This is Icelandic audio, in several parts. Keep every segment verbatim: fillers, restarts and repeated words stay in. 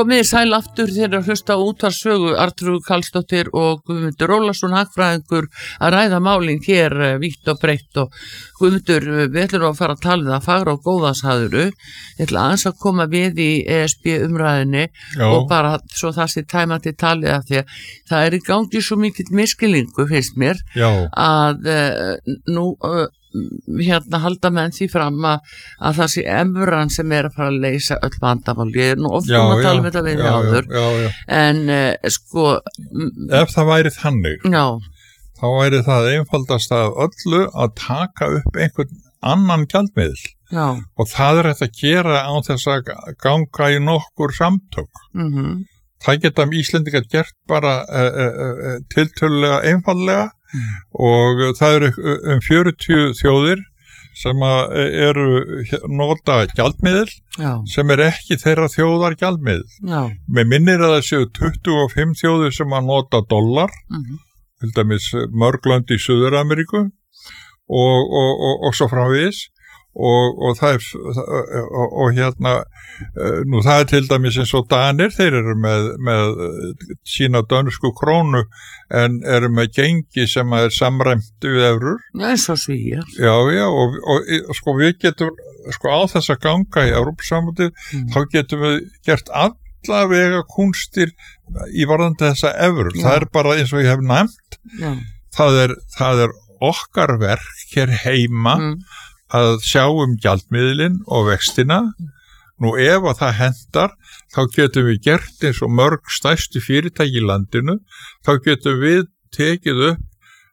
Komið sæl aftur þegar að hlusta út að sögu Artrúður Karlsdóttir og Guðmundur Ólafsson hagfræðingur að ræða málin hér vítt og breytt og Guðmundur, við ætlum að fara að tala um það fagra og góðashæðuru. Ég ætla aðeins að koma við í E S B umræðinni Já. Og bara svo það sé tæmandi talið af því að það er í gangi svo mikill miskilningu finnst mér Já. Að uh, nú uh, hérna halda menn því fram að, að það sé evran sem er að fara að leysa öll vandamál. Ég er nú oft um að tala um þetta við áður já, já, já. En uh, sko ef það væri þannig já. Þá væri það einfaldast að öllu að taka upp einhvern annan gjaldmiðil já. Og það er þetta að gera á þess að ganga í nokkur samtök mm-hmm. Það geta Íslendingar gert bara uh, uh, uh, tiltölulega einfaldlega Mm. og það eru um fjörutíu þjóðir sem eru nota gjaldmiðil Já. Sem er ekki þeirra þjóðar gjaldmiðil. Með minnir að það séu tuttugu og fimm þjóðir sem að nota dollar, mm-hmm. til dæmis mörglönd í Suður-Ameríku og, og, og, og svo framvegis. Og, og það er og, og hérna nú það er til dæmis eins og Danir þeir eru með, með sína dönsku krónu en eru með gengi sem er samræmt við evrur eins og svíjar já, já, og, og, og sko við getum sko á þess að ganga í Evrópusambandið mm. þá getum við gert alla vega kúnstir í varðandi þessa evrur já. Það er bara eins og ég hef nefnt það er, það er okkar verk hér heima mm. að sjá um gjaldmiðlinn og vextina. Nú ef að það hendar, þá getum við gert eins og mörg stærstu fyrirtæki í landinu, þá getum við tekið upp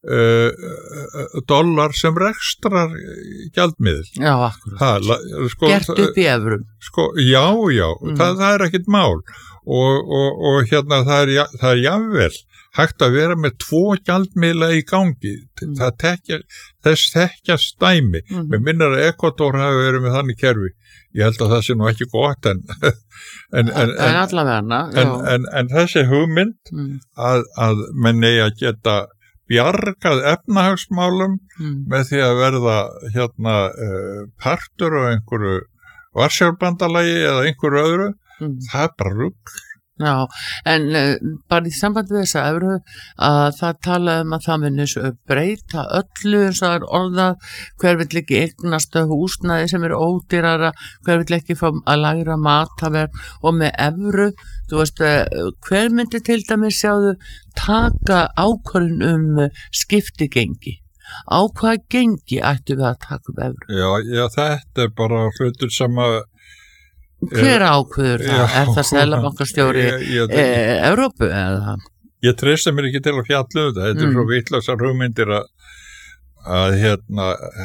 uh, dollar sem rekstrar gjaldmiðl. Já, akkurat. Ha, sko, gert upp í evrum. Sko, já, já, mm. það, það er ekkert mál. Og, og, og hérna það er, það er jafnvel hægt að vera með tvo gjaldmiðla í gangi mm. það tekja, þess þekkjast dæmi mm. með minnar að Ekvador hafi verið með þannig kerfi ég held að það sé nú ekki gott en en, en, en, allavegna, en, en, en þessi hugmynd mm. að, að menn eigi að geta bjargað efnahagsmálum mm. með því að verða hérna uh, partur og einhverju Varsjárbandalagi eða einhverju öðru Mm. það er bara rugl. Já, en uh, bara í sambandi við þessa evru að það tala um að það muni breyta öllu eins og það er orðað hver vill ekki eignast húsnæði sem er ódýrara, hver vill ekki fá að læra mataverð og með evru, þú veist, uh, hver myndi til dæmis sjáðu taka ákvörðun um uh, skiptigengi? Á hvaða gengi ættu við að taka um evru? Já, já, þetta er bara hlutur sem að Hver ákveður það? Já, er það seðlabankastjóri e, Evrópu eða? Ég treysti mér ekki til að fjalla um þetta. Þetta mm. er svo vitlausar hugmyndir að, að hérna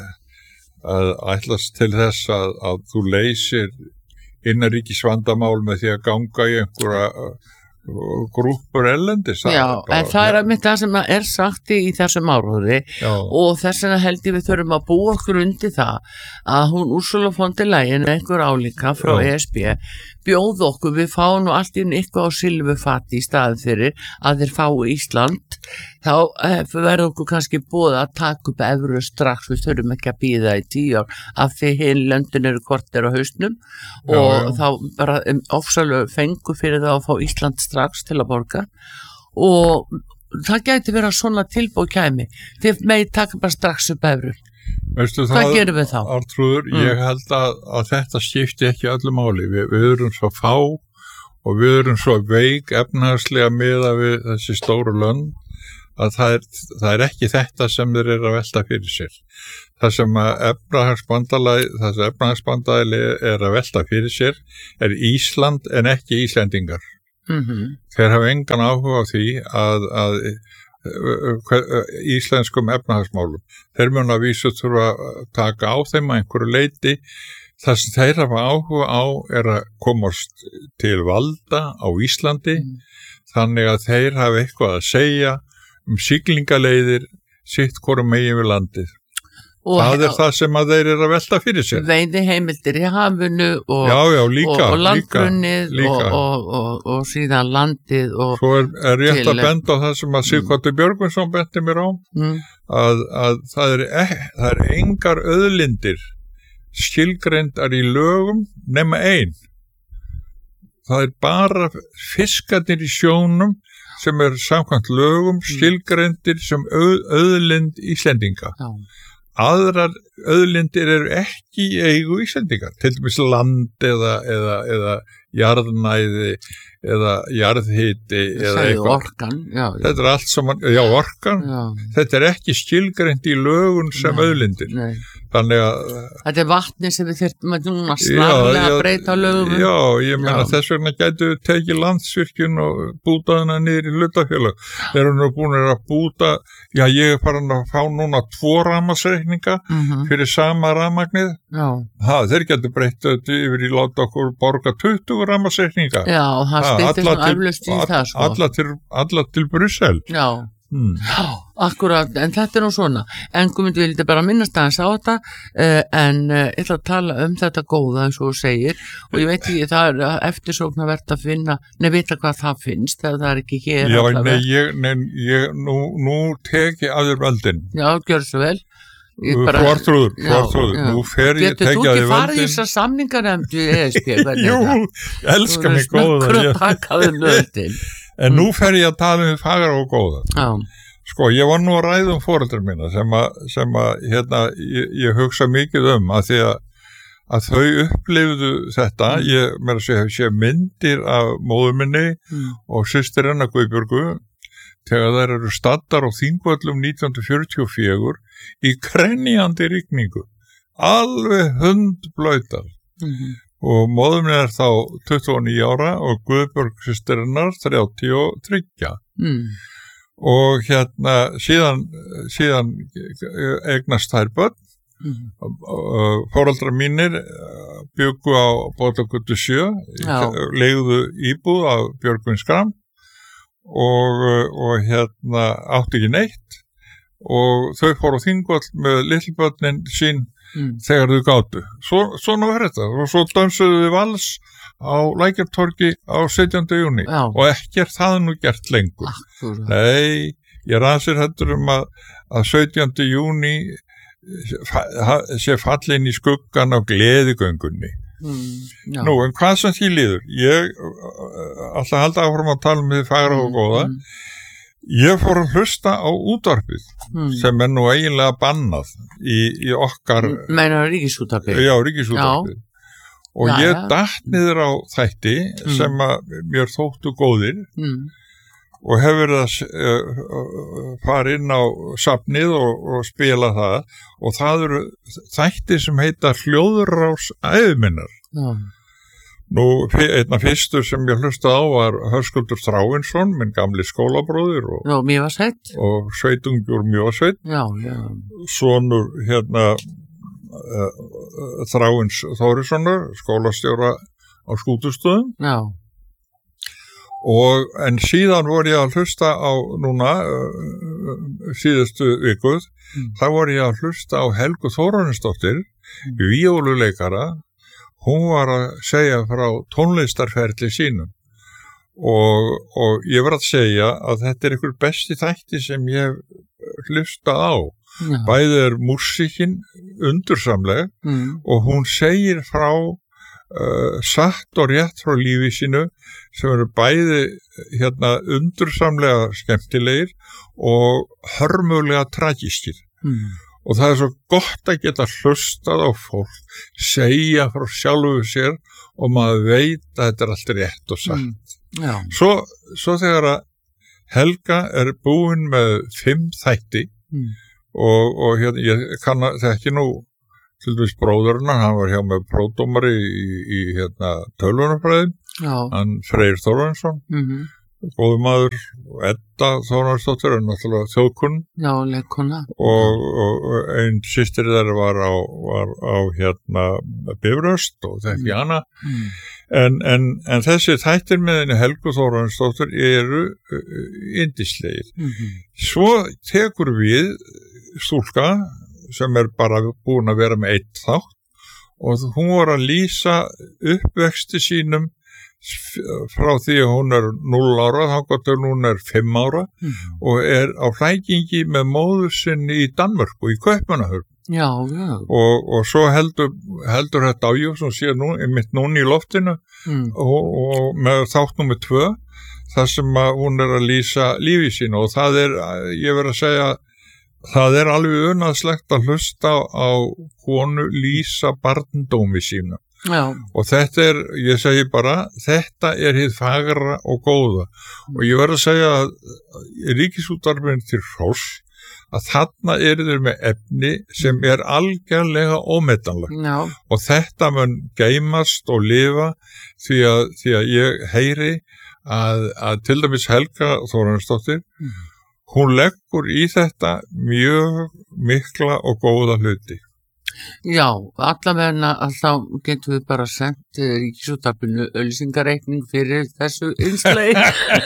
að ætlast til þess að, að þú leysir innanríkisvandamál með því að ganga í einhverja grúppur ellendis. Já, bara, en það er að mitt það sem er sagt í, í þessum áróði og þess vegna held ég við þurfum að búa okkur undir það að hún Ursula von der Leyen einhver álíka frá Já. E S B bjóð okkur, við fáum nú allt inn eitthvað á silfurfati í staðin fyrir að þeir fá Ísland þá eh, verður okkur kannski búið að taka upp evru strax, við þurfum ekki að bíða í tíu ár af því hinn löndin eru kortir á hausnum og já, já. Þá bara um, ofsalega fengu fyrir það að fá Ísland strax til að borga og það gæti verið að svona tilbúið kæmi þið megi taka bara strax upp evru. Veistu, Hvað það, gerum við þá? Artrúður, mm. ég held að, að þetta skipti ekki öllu máli. Vi, við erum svo fá og við erum svo veik efnahagslega miða við þessi stóru lönd að það er, það er ekki þetta sem þeir eru að velta fyrir sér. Það sem að efnahagsbandalagi, það sem efnahagsbandalagi er að velta fyrir sér er Ísland en ekki Íslendingar. Mm-hmm. Þeir hafa engan áhuga á því að, að íslenskum efnahagsmálum. Þeir mun að vísu þurfa að taka á þeim að einhverju leiti. Það sem þeir hafa áhuga á er að komast til valda á Íslandi mm. þannig að þeir hafa eitthvað að segja um siglingaleiðir sitt hvorum megin við landið. Og það er það sem að þeir eru að velta fyrir sér. Veiði heimildir í hafinu og, já, já, líka, og, og landgrunnið líka, líka. Og, og, og síðan landið. Og svo er, er rétt til, að benda á það sem að Sighvatur mm. Björgvinsson bendi mér á mm. að, að það er, það er engar auðlindir skilgreindar í lögum nema ein það er bara fiskarnir í sjónum sem er samkvæmt lögum skilgreindir sem auð, auðlind Íslendinga. Já. Aðrar auðlindir eru ekki í eigu Íslendinga, til dæmis land eða, eða, eða jarðnæði eða jarðhiti eða eitthvað. Orkan, já, já. Þetta er allt saman, já, orkan. Já. Þetta er ekki skilgreint í lögun sem nei, auðlindir. Nei. Þannig að þetta er vatni sem við þurfum að núna snarlega að breyta lögum. Já, ég meina þess vegna gætu við tekið Landsvirkjun og búta hana niður í hlutafélag. Þeir eru nú búin að búta, já, ég er farin að fá núna tvo rafmagnsreikninga mm-hmm. fyrir sama rafmagnið. Já. Ha, þeir gætu breytt þetta yfir í láta okkur borga tuttugu rafmagnsreikninga. Já, það stýttir svona aflöst í það, sko. Alla til, alla til Brussel. Já. Hmm. Já, akkurat, en þetta er nú svona en komum við lítið bara að minnast aðeins á þetta uh, en uh, ég ætla að tala um þetta góða eins og þú segir og ég veit ekki, það er eftirsóknarvert að finna nei, vita hvað það finnst þegar það er ekki hér. Já, nei, ég, nei, ég nú, nú teki aður völdin. Já, gjör svo vel. Hvortrúður, hvortrúður, nú fer ég tekja þið völdin. Getur þú ekki farið í þessar samningarnefnd við E S B? Jú, elska mig góða. En nú fer ég að tala um fagra og góða. Já. Sko, ég var nú að ræða um foreldrar mína sem að, sem að hérna, ég, ég hugsa mikið um að því að, að þau upplifðu þetta, mm. ég með að segja, sé myndir af móður minni mm. og systir hennar Guðbjörgu þegar þær eru staddar á Þingvöllum nítján hundruð fjörutíu og fjögur í krenjandi rigningu, alveg hundblautar. Mm-hmm. Og móður minn er þá tuttugu og níu ára og Guðbjörg systirinnar þrjátíu og þrjú. Mm. Og hérna síðan, síðan eignast þær börn. Mm. Foreldrar mínir bjuggu á Bótagötu sjö, leigðu íbúð af Björgvin Skram og, og hérna átti ekki neitt og þau fóru á Þingvöll með litlbörnin sín Mm. þegar þau gátu. Svo, svona var þetta og svo dansuðu við vals á Lækjartorgi á sautjánda júní Já. Og ekki er það nú gert lengur. Ah, Nei, ég er aðeins hættur um að, að sautjánda júní sé fallin í skuggan á gleðigöngunni. Mm, Nú, en hvað sem því líður? Ég alltaf halda áfram að tala um því fagra og góða. Mm. Ég fór að hlusta á útvarpið hmm. sem er nú eiginlega bannað í, í okkar Meinar Ríkisútvarpið? Já, Ríkisútvarpið. Og já, ég ja. datt niður á þætti hmm. sem að mér þóttu góðir hmm. og hefur það uh, farið inn á safnið og, og spila það og það eru þætti sem heita Hljóðrás æðminnar. Já. Nú, einna fyrstur sem ég hlustaði á var Höskuldur Þráinsson, minn gamli skólabróðir og, já, Mývatnssveit. Og Sveitungur Mývatnssveit. Já, já. Sonur hérna uh, Þráins Þórissonar, skólastjóra á Skútustöðum. Já. Og, en síðan voru ég að hlusta á núna, uh, síðustu vikuð, mm. þá voru ég að hlusta á Helgu Þóransdóttir, mm. víóluleikara. Hún var að segja frá tónlistarferli sínum og, og ég var að segja að þetta er einhver besti þætti sem ég hef hlustað á. Já. Bæði er músíkin undursamleg mm. og hún segir frá uh, satt og rétt frá lífi sínu sem eru bæði hérna, undursamlega skemmtilegir og hörmulega tragískir. Mm. Og það er svo gott að geta hlustað á fólk, segja frá sjálfu sér og maður veit að þetta er allt rétt og satt. Mm, svo, svo þegar að Helga er búin með fimm þætti mm. og, og hérna, ég kann að þekki nú til dæmis bróðurinn, hann var hjá með prófdómari í, í hérna, tölvunarfræðin, hann Freyr Þórarinsson. Mm-hmm. Góður maður og Edda Þórarinsdóttir er náttúrulega þjóðkunn. Já, leikkona. Og, og einn systir þeirra var á, var á hérna Bifröst og þekki mm. hana. Mm. En, en, en þessi þættir með henni Helgu Þórarinsdóttir eru uh, yndislegir. Mm-hmm. Svo tekur við stúlka sem er bara búin að vera með eitt þátt og hún var að lýsa uppvexti sínum frá því að hún er núll ára þangað til hún er fimm ára mm. og er á flækingi með móður sinni í Danmörku í Kaupmannahöfn Já, já. Og, og svo heldur, heldur þetta á jú sem sé nú, mitt núna í loftinu mm. og, og með þátt númer tvö þar sem að hún er að lýsa lífi sín og það er, ég verð að segja það er alveg unaðslegt að hlusta á konu lýsa barndómi sína. Já. Og þetta er, ég segi bara, þetta er hið fagra og góða og ég verð að segja að Ríkisútvarpinu til hróss að þarna eru þeir með efni sem er algjörlega ómetanlegt Já. Og þetta mun geymast og lifa því að, því að ég heyri að, að til dæmis Helga Þórarinsdóttir mm. hún leggur í þetta mjög mikla og góða hluti. Já, allavegna alltaf getum við bara sendt Ríkisútvarpinu auglýsingareikning fyrir þessu innslagi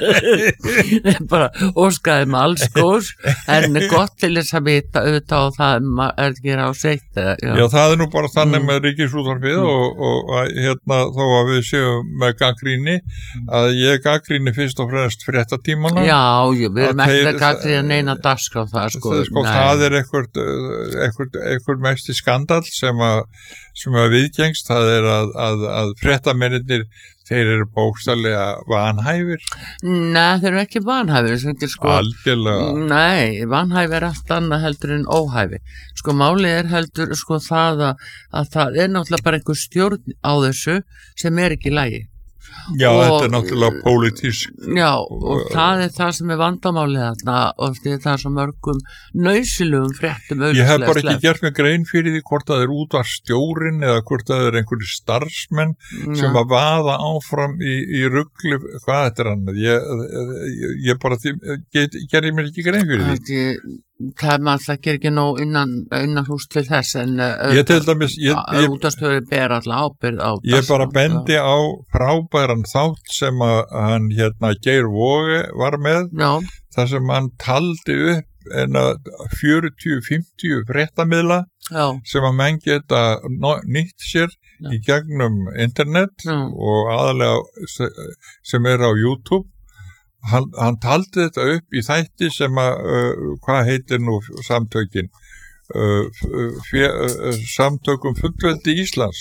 bara óskaði með alls góðs en gott til þess að vita auðvitað og það er ekki á seitt já. já, það er nú bara þannig mm. með Ríkisútvarpið mm. og, og hérna þó að við séum með gagnrýni að ég gagnrýni fyrst og fremst fréttatímana. Já, já, við erum ekki að gagnrýna neina dagskrá það sko. Það, sko, það er eitthvað, eitthvað, eitthvað mest í skandal sem að, sem að viðgengst, það er að, að, að fréttamennir, þeir eru bókstaflega vanhæfir. Nei, þeir eru ekki vanhæfir. Sko, Algjörlega. Nei, vanhæfir er allt annað heldur en óhæfi. Sko, málið er heldur sko það að, að það er náttúrulega bara einhver stjórn á þessu sem er ekki í lagi. Já, og, þetta er náttúrulega pólitísk. Já, og það er það sem er vandamálið þarna og það er svo mörgum nauðsynlegum fréttum auðvitað. Ég hef bara ekki gert mig grein fyrir því hvort það er útvarpsstjórinn eða hvort það er einhverju starfsmenn Já. Sem að vaða áfram í, í rugli, hvað þetta er annað. Ég, ég, ég bara, ég gerði mér ekki grein fyrir því. Þetta það er maður alltaf ekki nóg innan, innan hús til þess en ég til dæmis útastöður ber alltaf ábyrgð á ég bara bendi á frábæran þátt sem að hann hérna Geir Voge var með Já. Þar sem hann taldi upp en að fjörutíu fimmtíu fréttamiðla Já. Sem að menn geta nýtt sér Já. Í gegnum internet Já. Og aðalega sem er á YouTube Hann, hann taldi þetta upp í þætti sem að, uh, hvað heitir nú samtökin, uh, fjö, uh, samtökum fullveldi Íslands.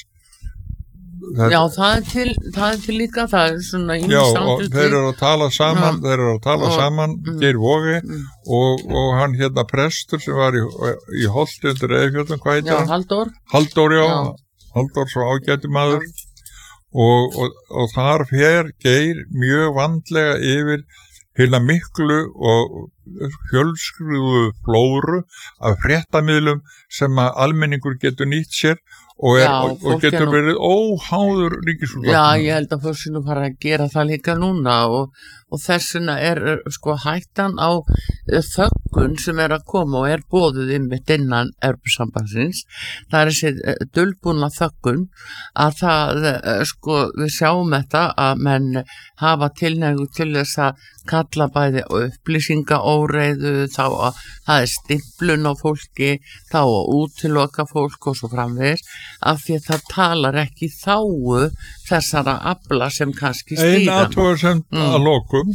Þetta, já, það er, til, það er til líka, það er svona Já, og þeir eru að tala saman, þeir eru að tala og, saman, mm, Geir Vogi mm. og, og hann hérna prestur sem var í, í Holti undir Eyjafjöllum, hvað heitir já, hann? Halldór. Halldór, já, já. Halldór svo ágæti maður. Já. Og, og, og þar fer Geir mjög vandlega yfir hérna miklu og fjölskruðu flóru af fréttamiðlum sem að almenningur getur nýtt sér og, er, Já, og, og getur nú... verið óháður Ríkisútvarpinu. Já, ég held að fólk sé nú bara að gera það líka núna og, og þessuna er sko hættan á þöggun sem er að koma og er boðuð einmitt innan Evrópusambandsins. Það er þessi dulbúna þöggun að það sko við sjáum þetta að menn hafa tilneigu til þess að kalla bæði upplýsingaóreiðu, þá að það er stimplun á fólki, þá að útiloka fólk og svo framvegis, af því að það talar ekki þáu þessara afla sem kannski stýra. Einn athugasemd mm. að lokum,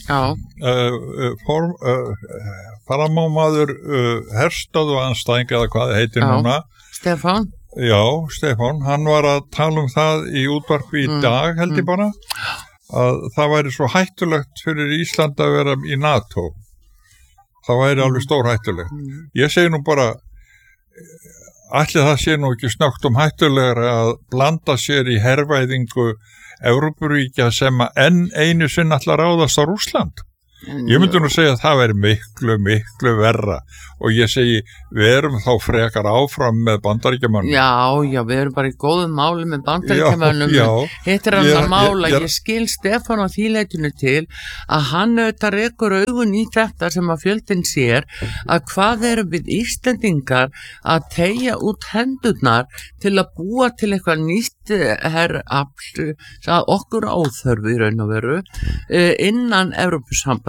uh, form, uh, faramámaður uh, Herstöð og anstæðing eða hvað heitir Já. Núna. Stefán? Já, Stefán, hann var að tala um það í útvarpi í mm. dag held ég mm. bara. Að það væri svo hættulegt fyrir Ísland að vera í NATO. Það væri alveg stór hættulegt. Mm. Ég segi nú bara, ætli það sé nú ekki snögt um hættulegra að blanda sér í hervæðingu Evrópuríkja sem að enn einu sinn ætla að ráðast á Rússland. Ég myndi nú segja að það væri miklu, miklu verra og ég segi, við erum þá frekar áfram með Bandaríkjamönnum. Já, já, við erum bara í góðum máli með Bandaríkjamönnum. Hitt er hann að mála, ég, ég skil Stefán á því leitinu til að hann auðvitað rekur augun í þetta sem að fjöldin sér að hvað erum við Íslendingar að teygja út hendurnar til að búa til eitthvað nýtt herrafl að okkur áþörfu í raun og veru innan Evrópusamband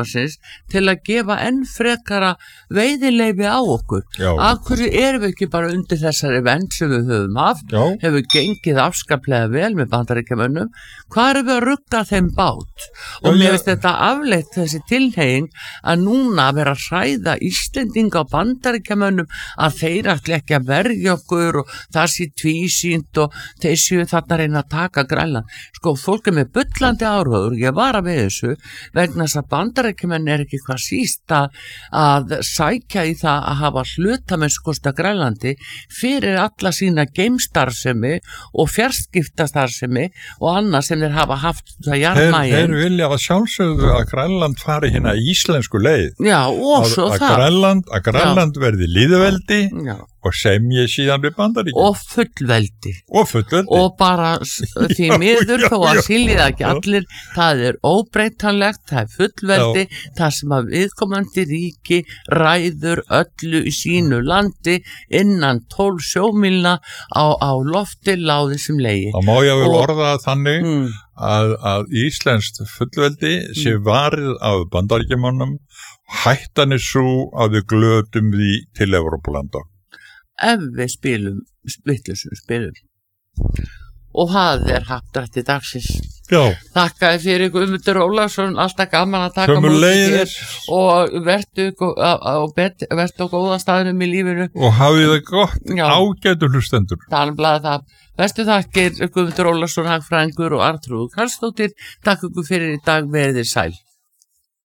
Evrópusambandsins til að gefa enn frekara veiðileyfi á okkur. Já. Af hverju erum við ekki bara undir þessari vernd sem við höfum haft, Já. hefur gengið afskaplega vel með Bandaríkjamönnum, hvað erum við að rugga þeim bát? Og Já, mér ég- finnst þetta afleitt þessi tilhneiging að núna vera að hræða Íslendinga á Bandaríkjamönnum að þeir ætli ekki að verja okkur og það sé tvísýnt og þeir séu þarna að reyna að taka Grænland. Sko, fólk er með bullandi áróður, ég var að við þessu, vegna þess að Bandaríkjamenn er ekki hvað síst að, að sækja í það að hafa hlutamennskosta Grænlandi fyrir alla sína geimstarfsemi og fjarskiptastarfsemi og annað sem þeir hafa haft það Þeir, jarðmægin. þeir vilja að sjálfsögðu að Grænland fari hérna íslensku leið. Já, og Að, svo að það. Grænland, að Grænland verði lýðveldi Já. og semji síðan við Bandaríkin. Og fullveldi. Og fullveldi. Og bara s- því miður Já, þó að já, skilji það ekki já. allir, það er óbreytanlegt, það er fullveldi, það sem að viðkomandi ríki ræður öllu í sínu landi innan tólf sjómílna á, á lofti láði sem legi. Það má ég vel Og- orða það þannig Mm. að, að íslenskt fullveldi sé varið af Bandaríkjamönnum, hættan er svo að við glötum því til Evrópulanda. Ef við spilum vitlausum spilum. Og það er haptrætti dagsins. Já, Þakkaði fyrir Guðmundur Ólafsson, alltaf gaman að taka sömuleiðis og vertu gó- á, á, bet- vertu á góða staðnum í lífinu. og hafið það gott, Já. ágætu hlustendur. Talblaði það. Bestu þakkir Guðmundur Ólafsson, hagfræðingur og Arnþrúður Karlsdóttir. Takk ykkur fyrir í dag, verið þér sæl.